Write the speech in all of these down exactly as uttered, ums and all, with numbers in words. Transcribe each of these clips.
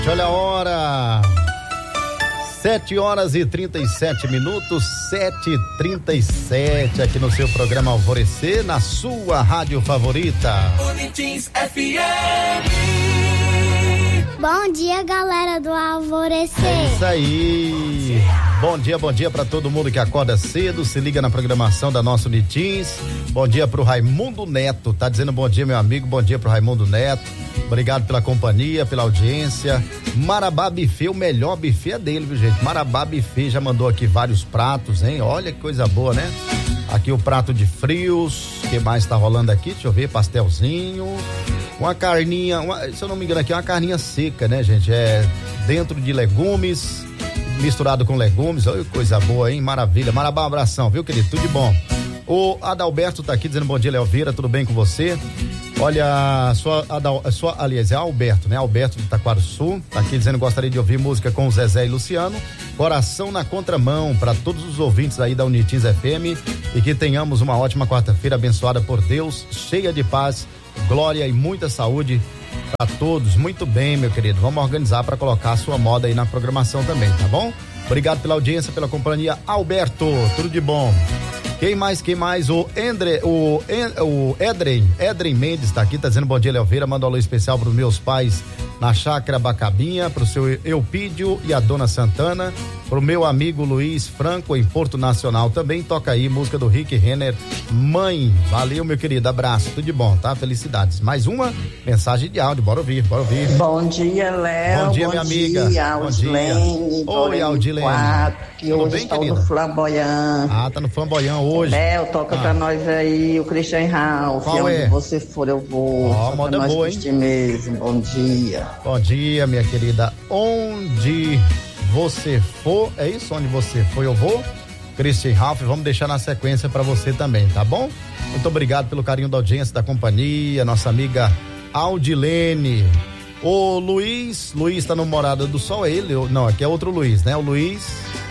Olha a hora. Sete horas e trinta e sete minutos, sete e trinta e sete, aqui no seu programa Alvorecer, na sua rádio favorita. Unitins F M. Bom dia, galera do Alvorecer. É isso aí. Bom dia, bom dia para todo mundo que acorda cedo, se liga na programação da nossa Unitins. Bom dia pro Raimundo Neto, tá dizendo bom dia, meu amigo, bom dia pro Raimundo Neto. Obrigado pela companhia, pela audiência. Marabá Buffet, o melhor buffet é dele, viu, gente? Marabá Buffet já mandou aqui vários pratos, hein? Olha que coisa boa, né? Aqui o prato de frios, o que mais tá rolando aqui? Deixa eu ver, pastelzinho, uma carninha, uma, se eu não me engano aqui é uma carninha seca, né, gente? É dentro de legumes, misturado com legumes, olha que coisa boa, hein? Maravilha. Marabá, um abração, viu, querido? Tudo de bom. O Adalberto tá aqui dizendo bom dia, Léo Vieira, tudo bem com você? Olha, sua, Adal, sua, aliás, é Alberto, né? Alberto de Taquarussu, tá aqui dizendo que gostaria de ouvir música com o Zezé e Luciano. Coração na contramão para todos os ouvintes aí da Unitins F M e que tenhamos uma ótima quarta-feira abençoada por Deus, cheia de paz, glória e muita saúde para todos. Muito bem, meu querido. Vamos organizar para colocar a sua moda aí na programação também, tá bom? Obrigado pela audiência, pela companhia. Alberto, tudo de bom. Quem mais, quem mais? O Endre, o, o Edren, Edren Mendes tá aqui, tá dizendo bom dia, Léo Vieira, manda um alô especial pros meus pais na Chácara Bacabinha, pro seu Eupídio e a dona Santana, pro meu amigo Luiz Franco em Porto Nacional também, toca aí, música do Rick Renner, Mãe. Valeu, meu querido, abraço, tudo de bom, tá? Felicidades. Mais uma mensagem de áudio, bora ouvir, bora ouvir. Bom dia, Léo. Bom dia, minha amiga. Dia, bom dia, Aldilene. Oi, Aldilene. Que tudo hoje bem, está querida? no Flamboyant. Ah, tá no Flamboyant hoje. Léo, toca ah. pra nós aí o Christian Ralph. Qual onde é? você for, eu vou. Ó, moda nós boa, hein? Mesmo. Bom dia. Bom dia, minha querida. Onde você for, é isso? Onde você for, eu vou. Christian Ralph, vamos deixar na sequência pra você também, tá bom? Muito obrigado pelo carinho da audiência, da companhia, nossa amiga Aldilene. O Luiz, Luiz tá no Morada do Sol, é ele? Não, aqui é outro Luiz, né? O Luiz,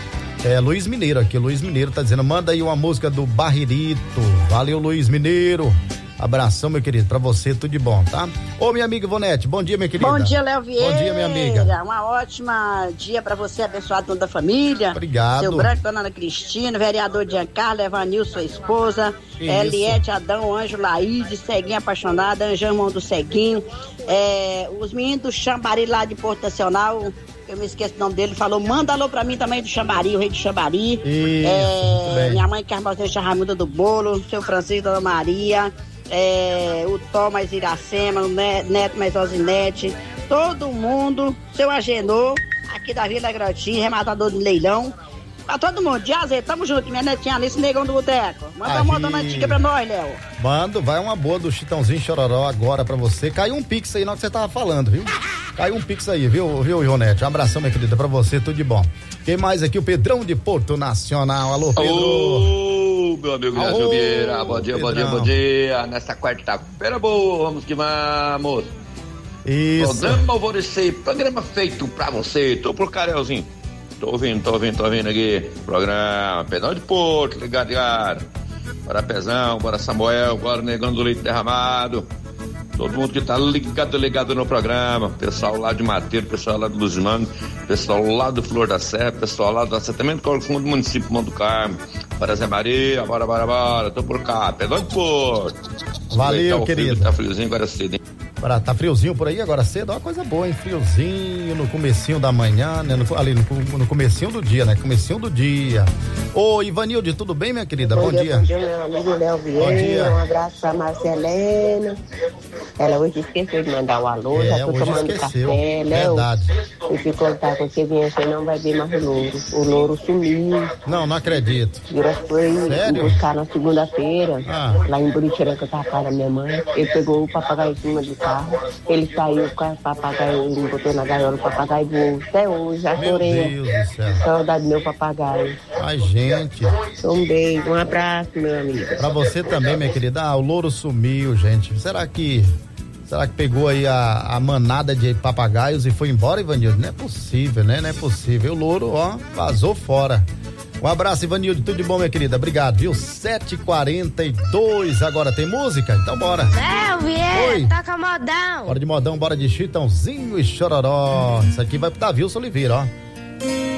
é Luiz Mineiro aqui, o Luiz Mineiro tá dizendo, manda aí uma música do Barririto. Valeu, Luiz Mineiro. Abração, meu querido, pra você, tudo de bom, tá? Ô, minha amiga Ivonete, bom dia, minha querida. Bom dia, Léo Vieira. Bom dia, minha amiga. Uma ótima dia pra você, abençoado toda a família. Obrigado. Seu Branco, dona Ana Cristina, vereador Giancarlo, Evanil, sua esposa, Eliette, Adão, Anjo, Laís, Ceguinho apaixonada, Anjão, mão do Ceguinho, é, os meninos do Xambari lá de Porto Nacional, eu me esqueço o nome dele, falou, manda alô pra mim também do Xambari, o rei do Xambari. Isso, é, minha mãe Carmoceira Charramuda do Bolo, seu Francisco, dona Maria, é, o Thomas Iracema, o Neto mais Osinete, todo mundo, seu Agenor, aqui da Vila Grotinha, rematador de leilão, pra todo mundo, de azeite, tamo junto, minha netinha Alice Negão do Boteco. Manda Aí. uma dona antiga pra nós, Léo. Mando, vai uma boa do Chitãozinho Chororó agora pra você. Caiu um pix aí na hora que você tava falando, viu? Caiu um pix aí, viu, viu, Ionete? Um abração, minha querida, pra você, tudo de bom. Quem mais aqui? O Pedrão de Porto Nacional. Alô, Pedro. Alô, meu amigo Léo Vieira. Bom dia, Pedrão. bom dia, bom dia. Nessa quarta-feira boa, vamos que vamos. Isso. Programa Alvorecer, programa feito pra você. Tô por Carelzinho. Tô ouvindo, tô ouvindo, tô ouvindo aqui. Programa Pedrão de Porto, ligado, ligado. Bora Pezão, bora Samuel, bora Negando do Leite Derramado. Todo mundo que tá ligado, ligado no programa. Pessoal lá de Mateiro, pessoal lá do Luzimano, pessoal lá do Flor da Serra, pessoal lá do assentamento Colo Fundo do município Mão do Carmo. Bora Zé Maria, bora, bora, bora. Tô por cá, Pedrão de Porto. Valeu, tá querido. Frio, tá friozinho agora cedo, hein? Agora, tá friozinho por aí agora cedo, ó, coisa boa, hein? Friozinho no comecinho da manhã, né? No, ali no, no comecinho do dia, né? Comecinho do dia. Ô, Ivanilde, tudo bem, minha querida? Bom, bom dia. Bom dia, meu amigo Léo Vieira. Bom dia. Um abraço pra Marcelena. Ela hoje esqueceu de mandar o alô, É, já tô hoje tomando esqueceu. café, Léo. Verdade. E se contar com você vinha, você não vai ver mais o louro. O louro sumiu. Não, não acredito. Vira foi Sério? buscar na segunda-feira, Ah. lá em Buritiran, que eu tava com a minha mãe. Ele pegou o papagaio em cima do carro. Ele saiu com o papagaio, ele botou na gaiola o papagaio voou. Até hoje, já Meu chorei. Deus do céu. Saudade do meu papagaio. Ai, gente. Um beijo, um abraço, meu amigo. Pra você também, minha querida. Ah, o louro sumiu, gente. Será que... Será que pegou aí a, a manada de papagaios e foi embora, Ivanildo? Não é possível, né? Não é possível. O louro, ó, vazou fora. Um abraço, Ivanildo, tudo de bom, minha querida, obrigado, viu? sete e quarenta e dois, agora tem música? Então bora. É, o Vieira, toca modão. Bora de modão, bora de Chitãozinho e Chororó. Isso aqui vai pro Davilson Oliveira, ó.